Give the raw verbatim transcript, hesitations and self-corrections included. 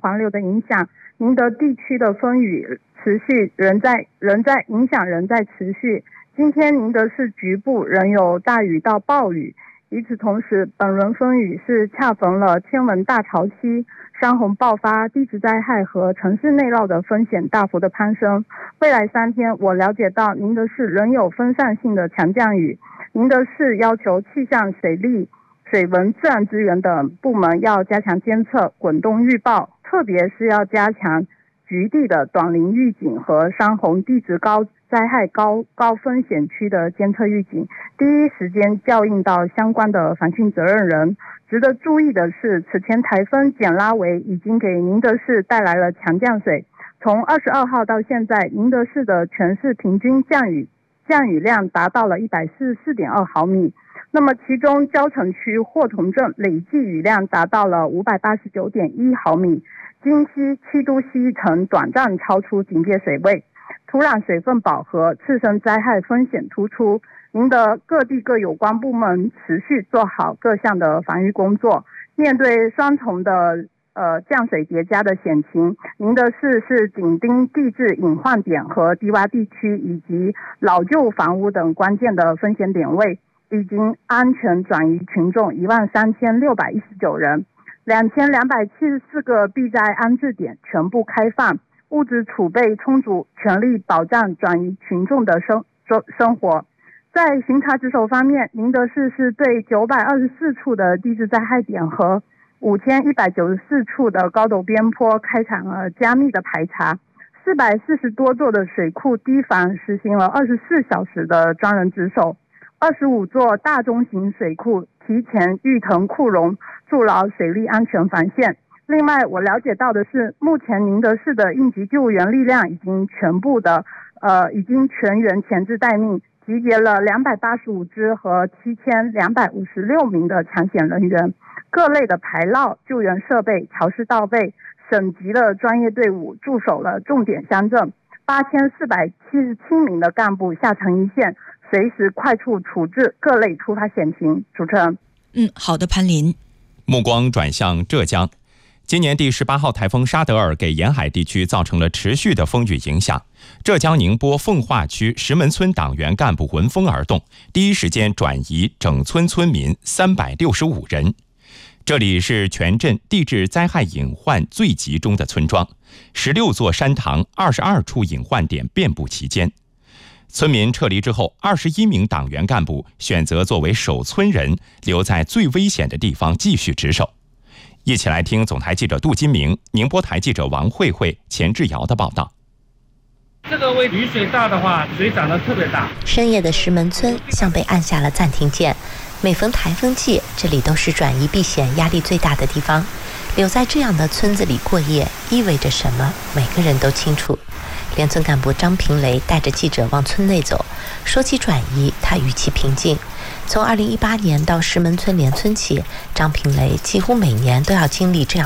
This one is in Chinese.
环流的影响，宁德地区的风雨持续，仍在仍在影响仍在持续。今天宁德市局部仍有大雨到暴雨。与此同时，本轮风雨是恰逢了天文大潮期，山洪爆发、地质灾害和城市内涝的风险大幅的攀升。未来三天，我了解到宁德市仍有分散性的强降雨。宁德市要求气象、水利、水文、自然资源等部门要加强监测、滚动预报，特别是要加强局地的短临预警和山洪地质高灾害高高风险区的监测预警，第一时间校应到相关的防汛责任人。值得注意的是，此前台风简拉维已经给宁德市带来了强降水。从二十二号到现在，宁德市的全市平均降雨降雨量达到了一百四十四点二毫米。那么其中蕉城区霍同镇累计雨量达到了五百八十九点一毫米，金溪、七都西城短暂超出警戒水位。土壤水分饱和，次生灾害风险突出。宁德各地各有关部门持续做好各项的防御工作。面对双重的呃降水叠加的险情，宁德市是紧盯地质隐患点和低洼地区以及老旧房屋等关键的风险点位，已经安全转移群众一万三千六百一十九人，两千两百七十四个避灾安置点全部开放。物资储备充足，全力保障转移群众的生生活。在巡查值守方面，宁德市是对九百二十四处的地质灾害点和五千一百九十四处的高陡边坡开展了加密的排查，四百四十多座的水库堤防实行了二十四小时的专人值守，二十五座大中型水库提前预腾库容，筑牢水利安全防线。另外，我了解到的是，目前宁德市的应急救援力量已经全部的，呃，已经全员前置待命，集结了两百八十五支和七千两百五十六名的抢险人员，各类的排涝救援设备潮湿到位，省级的专业队伍驻守了重点乡镇，八千四百七十七名的干部下沉一线，随时快速处置各类突发险情。主持人， 嗯，好的，潘林。 目光转向浙江。今年第十八号台风沙德尔给沿海地区造成了持续的风雨影响。浙江宁波奉化区石门村党员干部闻风而动，第一时间转移整村村民三百六十五人。这里是全镇地质灾害隐患最集中的村庄，十六座山塘，二十二处隐患点遍布其间。村民撤离之后，二十一名党员干部选择作为守村人，留在最危险的地方继续值守。一起来听总台记者杜金明、宁波台记者王慧慧、钱志尧的报道。 这个位雨水大的话，水涨得特别大。 深夜的石门村像被按下了暂停键，每逢台风季，这里都是转移避险压力最大的地方。留在这样的村子里过夜意味着什么，每个人都清楚。连村干部张平雷带着记者往村内走，说起转移，他语气平静。从二零一八年到石门村联村起，张平雷几乎每年都要经历这样